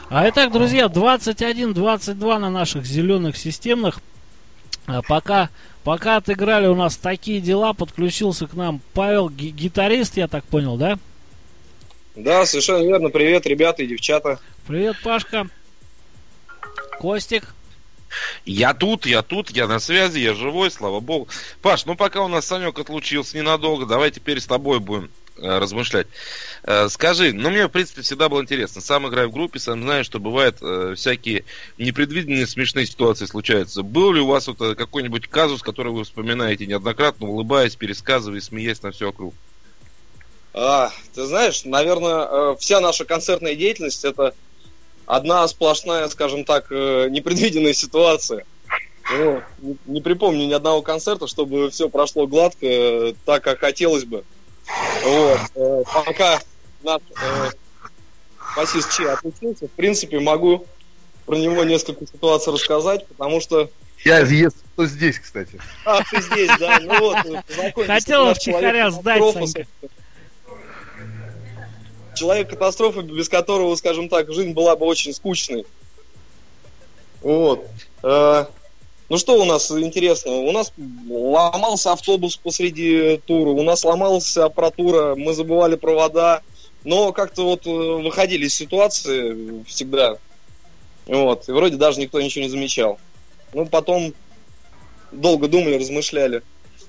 А итак, друзья, 21-22 на наших зеленых системных. Пока отыграли у нас такие дела, подключился к нам Павел, гитарист, я так понял, да? Да, совершенно верно. Привет, ребята и девчата. Привет, Пашка. Костик. Я тут, я на связи, я живой, слава богу. Паш, ну пока у нас Санек отлучился ненадолго, давай теперь с тобой будем размышлять. Скажи, ну мне в принципе всегда было интересно. Сам играю в группе, сам знаю, что бывают всякие непредвиденные смешные ситуации случаются. Был ли у вас вот какой-нибудь казус, который вы вспоминаете неоднократно, улыбаясь, пересказывая, смеясь на всю округу? Ты знаешь, наверное, вся наша концертная деятельность — это одна сплошная, скажем так, непредвиденная ситуация. Не припомню ни одного концерта, чтобы все прошло гладко, так, как хотелось бы. Вот. Пока наш басист Чи отучился, в принципе, могу про него несколько ситуаций рассказать, потому что... Я кто здесь, кстати. Ты здесь, да. Ну вот, хотела втихаря сдать, Санька. Человек-катастрофа, без которого, скажем так, жизнь была бы очень скучной. Вот. Ну что у нас интересного? У нас ломался автобус посреди тура, у нас ломалась аппаратура, мы забывали провода, но как-то вот выходили из ситуации всегда. Вот. И вроде даже никто ничего не замечал. Ну, потом долго думали, размышляли.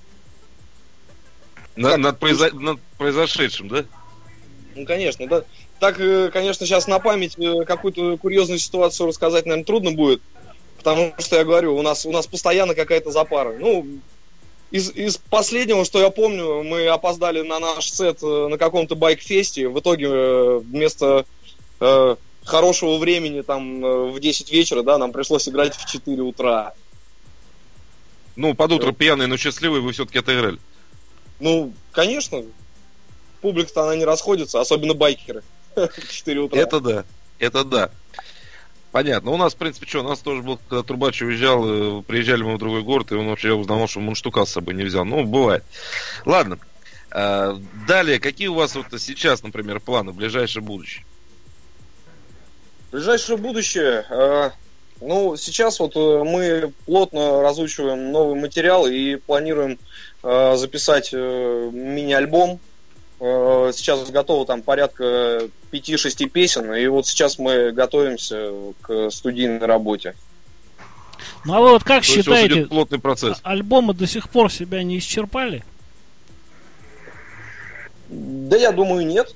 Над произошедшим, да? Ну, конечно, да. Так, конечно, сейчас на память какую-то курьезную ситуацию рассказать, наверное, трудно будет. Потому что, я говорю, у нас постоянно какая-то запара. Ну, из последнего, что я помню, мы опоздали на наш сет на каком-то байк-фесте. В итоге вместо хорошего времени там в 10 вечера, да, нам пришлось играть в 4 утра. Ну, под утро пьяные, но счастливые вы все-таки отыграли. Ну, конечно. Публика-то она не расходится, особенно байкеры. В 4 утра. Это да. Понятно. У нас, в принципе, у нас тоже был, когда Трубач уезжал, приезжали мы в другой город, и он вообще узнавал, что мундштука с собой не взял. Ну, бывает. Ладно. Далее, какие у вас вот сейчас, например, планы в ближайшее будущее? Ближайшее будущее. Ну, сейчас вот мы плотно разучиваем новый материал и планируем записать мини-альбом. Сейчас готово там порядка 5-6 песен, и вот сейчас мы готовимся к студийной работе. Ну а вы вот как То считаете, плотный процесс. Альбомы до сих пор себя не исчерпали? Да, я думаю, нет.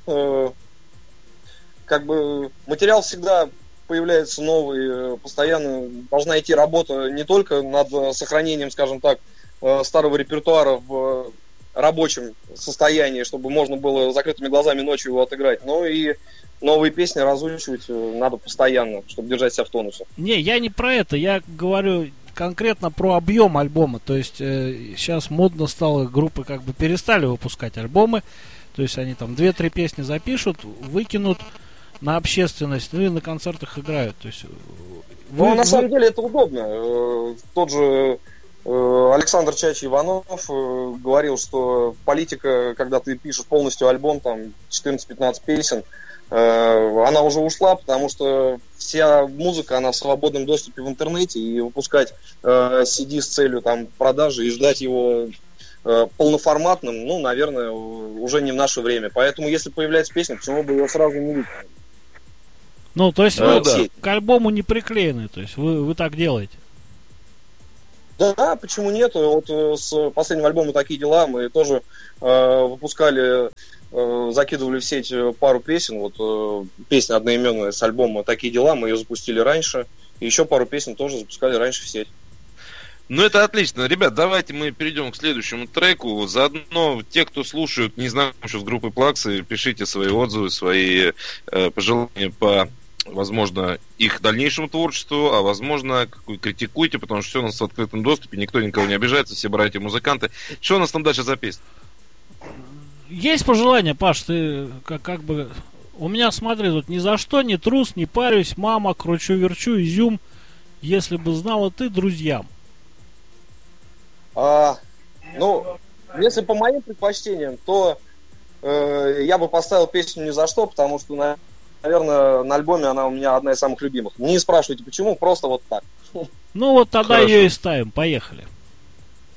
Как бы материал всегда появляется новый, постоянно должна идти работа не только над сохранением, скажем так, старого репертуара в рабочем состоянии, чтобы можно было закрытыми глазами ночью его отыграть, но и новые песни разучивать надо постоянно, чтобы держать себя в тонусе. Не, я не про это, я говорю конкретно про объем альбома. То есть сейчас модно стало, группы как бы перестали выпускать альбомы, то есть они там 2-3 песни запишут, выкинут на общественность, ну и на концертах играют. То есть на самом деле это удобно. Тот же Александр Чачи Иванов говорил, что политика, когда ты пишешь полностью альбом, там 14-15 песен, она уже ушла, потому что вся музыка, она в свободном доступе в интернете, и выпускать CD с целью там продажи и ждать его полноформатным, ну, наверное, уже не в наше время. Поэтому, если появляется песня, почему бы ее сразу не выпустить? Ну, то есть вы к альбому не приклеены, то есть вы так делаете? Да, почему нет? Вот с последнего альбома «Такие дела» мы тоже выпускали, закидывали в сеть пару песен. Вот песня одноименная с альбома «Такие дела», мы ее запустили раньше. И еще пару песен тоже запускали раньше в сеть. Ну, это отлично. Ребят, давайте мы перейдем к следующему треку. Заодно те, кто слушают, не знаю, что с группой Плаксы, пишите свои отзывы, свои пожелания по, возможно, их дальнейшему творчеству, а возможно, критикуйте, потому что все у нас в открытом доступе, никто никого не обижается, все братья-музыканты. Что у нас там дальше за песня? Есть пожелания, Паш, ты как бы... У меня, смотри, тут ни за что, не трус, не парюсь, мама, кручу-верчу, изюм, если бы знала ты, друзьям. Ну, если по моим предпочтениям, то я бы поставил песню «Ни за что», потому что, наверное, на альбоме она у меня одна из самых любимых. Не спрашивайте почему, просто вот так. Ну вот тогда Хорошо. ее и ставим. Поехали.